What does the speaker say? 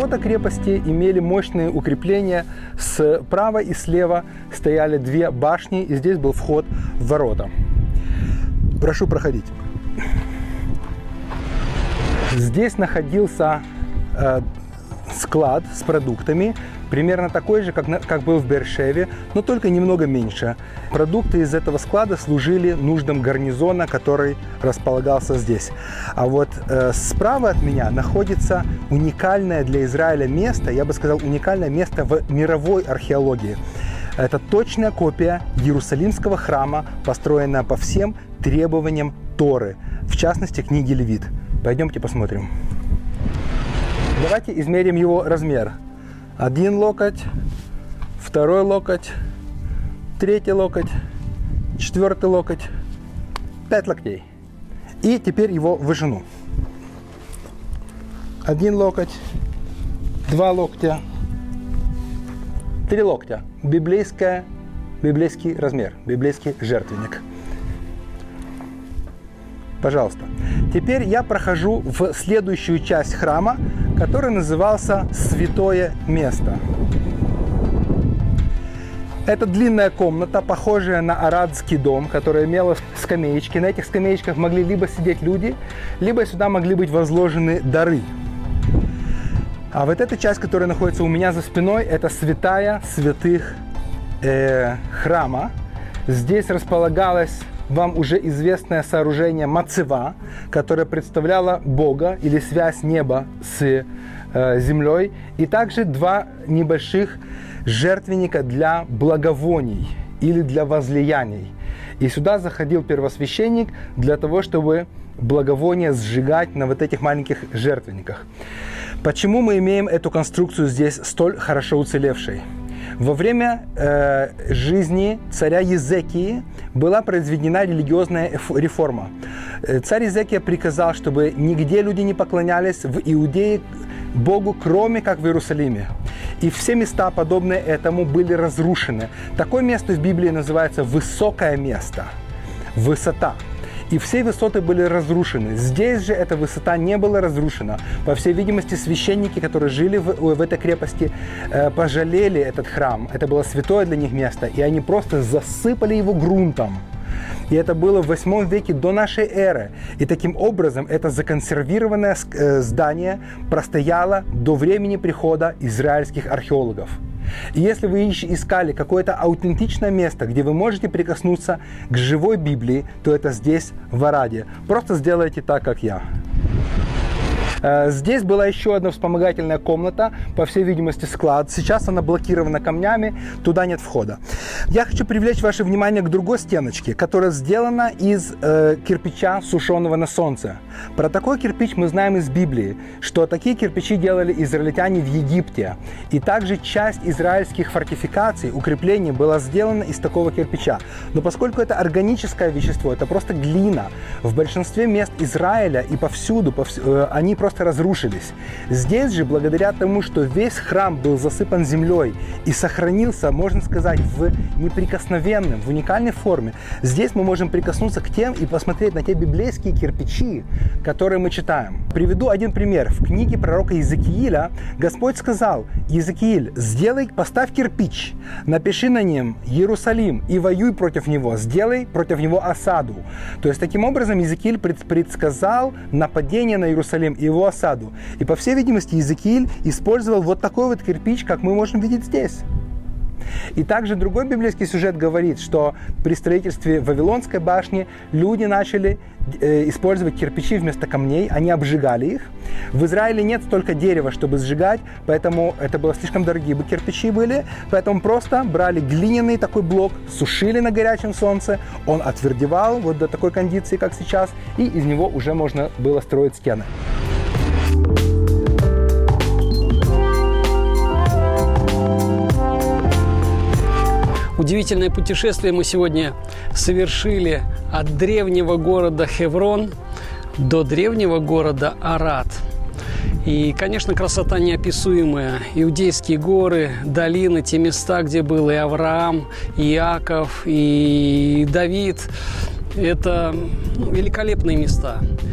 Ворота крепости имели мощные укрепления. Справа и слева стояли две башни, и здесь был вход в ворота. Прошу проходить. Здесь находился склад с продуктами, примерно такой же, как был в Беэр-Шеве, но только немного меньше. Продукты из этого склада служили нуждам гарнизона, который располагался здесь. А вот справа от меня находится уникальное для Израиля место, я бы сказал, уникальное место в мировой археологии. Это точная копия Иерусалимского храма, построенная по всем требованиям Торы, в частности, книги Левит. Пойдемте посмотрим. Давайте измерим его размер. 1 локоть, 2 локоть, 3 локоть, 4 локоть, 5 локтей. И теперь его вышину. 1 локоть, 2 локтя, 3 локтя. Библейский размер, библейский жертвенник. Пожалуйста. Теперь я прохожу в следующую часть храма, который назывался «Святое место». Это длинная комната, похожая на арадский дом, которая имела скамеечки. На этих скамеечках могли либо сидеть люди, либо сюда могли быть возложены дары. А вот эта часть, которая находится у меня за спиной, это святая святых храма. Здесь располагалось вам уже известное сооружение Мацева, которое представляло Бога или связь неба с землей, и также два небольших жертвенника для благовоний или для возлияний. И сюда заходил первосвященник для того, чтобы благовония сжигать на вот этих маленьких жертвенниках. Почему мы имеем эту конструкцию здесь столь хорошо уцелевшей? Во время жизни царя Езекии была произведена религиозная реформа. Царь Езекия приказал, чтобы нигде люди не поклонялись в Иудее Богу, кроме как в Иерусалиме. И все места, подобные этому, были разрушены. Такое место в Библии называется «высокое место», «высота». И все высоты были разрушены. Здесь же эта высота не была разрушена. По всей видимости, священники, которые жили в этой крепости, пожалели этот храм. Это было святое для них место. И они просто засыпали его грунтом. И это было в 8 веке до нашей эры. И таким образом это законсервированное здание простояло до времени прихода израильских археологов. И если вы искали какое-то аутентичное место, где вы можете прикоснуться к живой Библии, то это здесь, в Араде. Просто сделайте так, как я. Здесь была еще одна вспомогательная комната, по всей видимости склад. Сейчас она блокирована камнями, туда нет входа. Я хочу привлечь ваше внимание к другой стеночке, которая сделана из кирпича, сушеного на солнце. Про такой кирпич мы знаем из Библии, что такие кирпичи делали израильтяне в Египте. И также часть израильских фортификаций, укреплений была сделана из такого кирпича. Но поскольку это органическое вещество, это просто глина, в большинстве мест Израиля и повсюду они просто разрушились. Здесь же, благодаря тому, что весь храм был засыпан землей и сохранился, можно сказать, в неприкосновенном, в уникальной форме, здесь мы можем прикоснуться к тем и посмотреть на те библейские кирпичи, которые мы читаем. Приведу один пример. В книге пророка Иезекииля Господь сказал: «Иезекииль, поставь кирпич, напиши на нем Иерусалим и воюй против него, сделай против него осаду». То есть, таким образом, Иезекииль предсказал нападение на Иерусалим и его осаду. И, по всей видимости, Иезекииль использовал вот такой вот кирпич, как мы можем видеть здесь. И также другой библейский сюжет говорит, что при строительстве Вавилонской башни люди начали использовать кирпичи вместо камней, они обжигали их. В Израиле нет столько дерева, чтобы сжигать, поэтому это было слишком дорогие бы кирпичи были, поэтому просто брали глиняный такой блок, сушили на горячем солнце, он отвердевал вот до такой кондиции, как сейчас, и из него уже можно было строить стены. Удивительное путешествие мы сегодня совершили от древнего города Хеврон до древнего города Арад. И, конечно, красота неописуемая. Иудейские горы, долины, те места, где был и Авраам, и Иаков, и Давид. Это великолепные места.